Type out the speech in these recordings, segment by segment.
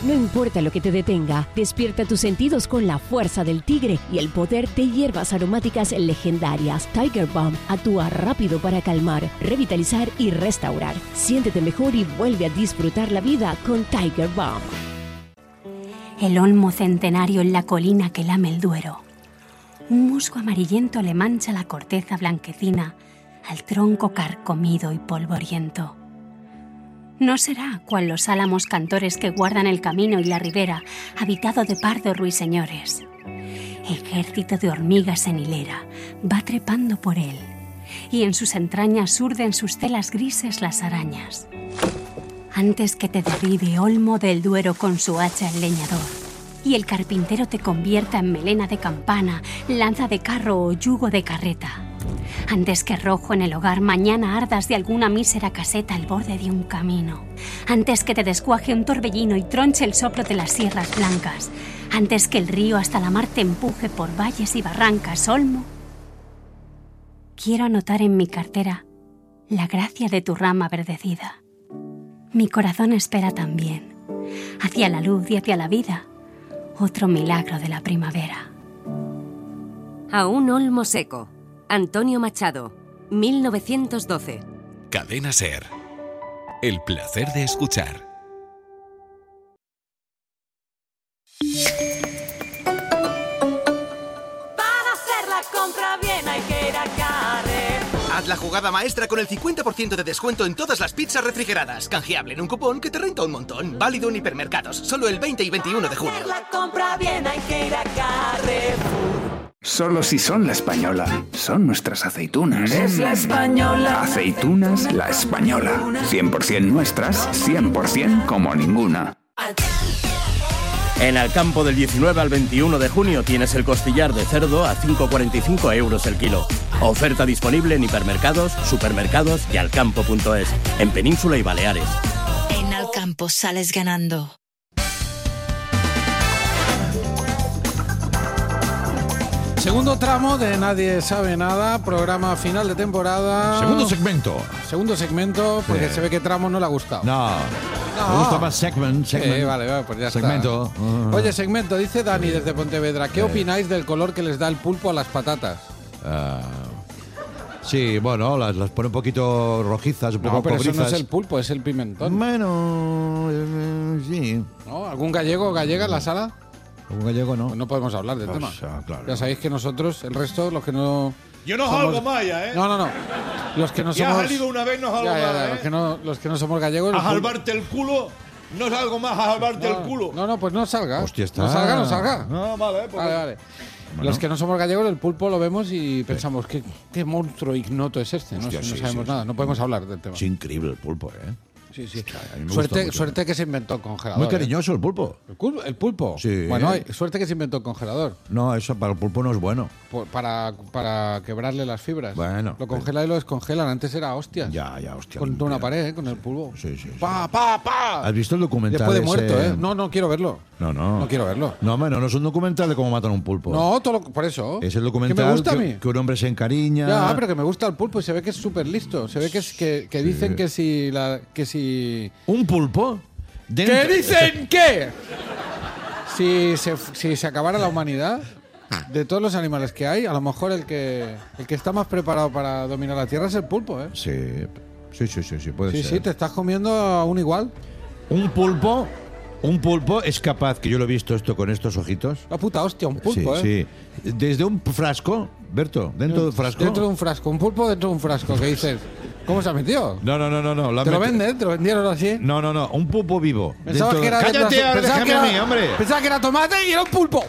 No importa lo que te detenga, despierta tus sentidos con la fuerza del tigre y el poder de hierbas aromáticas legendarias. Tiger Balm actúa rápido para calmar, revitalizar y restaurar. Siéntete mejor y vuelve a disfrutar la vida con Tiger Balm. El olmo centenario en la colina que lame el Duero. Un musgo amarillento le mancha la corteza blanquecina al tronco carcomido y polvoriento. No será cual los álamos cantores que guardan el camino y la ribera, habitado de pardos ruiseñores. Ejército de hormigas en hilera va trepando por él, y en sus entrañas urden sus telas grises las arañas. Antes que te derribe Olmo del Duero con su hacha el leñador, y el carpintero te convierta en melena de campana, lanza de carro o yugo de carreta. Antes que rojo en el hogar mañana ardas de alguna mísera caseta al borde de un camino. Antes que te descuaje un torbellino y tronche el soplo de las sierras blancas. Antes que el río hasta la mar te empuje por valles y barrancas, Olmo. Quiero anotar en mi cartera la gracia de tu rama verdecida. Mi corazón espera también, hacia la luz y hacia la vida, otro milagro de la primavera. A un olmo seco. Antonio Machado, 1912. Cadena SER. El placer de escuchar. Para hacer la compra bien hay que ir a Carrer. Haz la jugada maestra con el 50% de descuento en todas las pizzas refrigeradas. Canjeable en un cupón que te renta un montón. Válido en hipermercados. Solo el 20 y 21 de junio. Para hacer la compra bien hay que ir a Carrer. Solo si son La Española. Son nuestras aceitunas. Es La Española. Aceitunas La Española. 100% nuestras, 100% como ninguna. En Alcampo del 19 al 21 de junio tienes el costillar de cerdo a 5,45 € el kilo. Oferta disponible en hipermercados, supermercados y alcampo.es, en Península y Baleares. En Alcampo sales ganando. Segundo tramo de Nadie Sabe Nada, programa final de temporada. Segundo segmento. Segundo segmento, porque se ve que tramo no le ha gustado. No. Me gusta más segment. Vale, pues ya segmento. Está. Oye, segmento, dice Dani desde Pontevedra. ¿Qué opináis del color que les da el pulpo a las patatas? Sí, bueno, las pone un poquito rojizas, un poco pero cobrizas. eso no es el pulpo, es el pimentón. Bueno, sí. ¿No? ¿Algún gallego o gallega en la sala? Un gallego no. Pues no podemos hablar del tema. Claro. Ya sabéis que nosotros, el resto, los que no... Yo no somos... salgo más ya, ¿eh? No. Los que no ya somos... has salido una vez, no salgo más, ¿eh? Los que no somos gallegos... A salvarte el culo, no salgo más a salvarte el culo. No, pues no salga. Hostia, está... No salga. No, vale. Pues Vale. Bueno. Los que no somos gallegos, el pulpo lo vemos y pensamos, ¿qué monstruo ignoto es este? Hostia, no sabemos nada, no podemos hablar del tema. Es increíble el pulpo, ¿eh? Sí. Hostia, suerte que se inventó el congelador. Muy cariñoso el pulpo. ¿El pulpo? Sí. Bueno, suerte que se inventó el congelador. No, eso para el pulpo no es bueno. Para quebrarle las fibras. Bueno. Lo congelan y lo descongelan. Antes era hostias. Ya, hostia. Contra una pared, con el pulpo. Sí. ¡Pa! ¿Has visto el documental? Después de muerto, ¿eh? No quiero verlo. No. No quiero verlo. No es un documental de cómo matan a un pulpo. No, por eso. Es el documental que me gusta a mí. Que un hombre se encariña. Ya, pero que me gusta el pulpo y se ve que es súper listo. Se ve que dicen que si... ¿Un pulpo? ¿Qué dicen qué? Si se acabara la humanidad, de todos los animales que hay, a lo mejor el que está más preparado para dominar la Tierra es el pulpo, ¿eh? Sí, puede ser. Sí, te estás comiendo a un igual. Un pulpo es capaz, que yo lo he visto esto con estos ojitos. La puta hostia, un pulpo, Sí. Desde un frasco, Berto, dentro de un frasco. Dentro de un frasco, un pulpo dentro de un frasco, ¿qué dices? ¿Cómo se ha metido? No. ¿Te lo venden? ¿Te lo vendieron así? No, un pulpo vivo. Pensaba que era ¡cállate, ahora déjame a mí, hombre! Pensaba que era tomate y era un pulpo.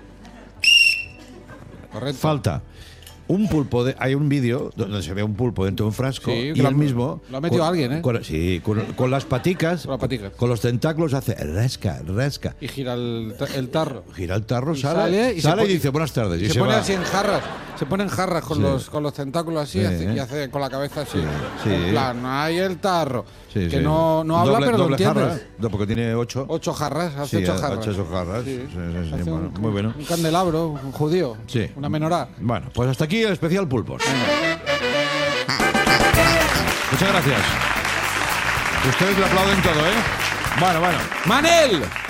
Correcto. Falta. Un pulpo, hay un vídeo donde se ve un pulpo dentro de un frasco y él mismo... Lo ha metido alguien, ¿eh? Con las paticas, con los tentáculos hace rasca. Y gira el tarro. Gira el tarro, Y sale y dice buenas tardes. Y se pone así en jarras. Se pone en jarras con los tentáculos así y hace con la cabeza así. En plan, ahí el tarro. Que no habla, pero lo entiendes. Jarra, porque tiene 8. 8 jarras, hace 8 jarras. 8 jarras. Sí, bueno, muy bueno. Un candelabro, un judío. Sí. Una menorá. Bueno, pues hasta aquí el especial pulpos. Muchas gracias. Ustedes le aplauden todo, ¿eh? Bueno. ¡Manel!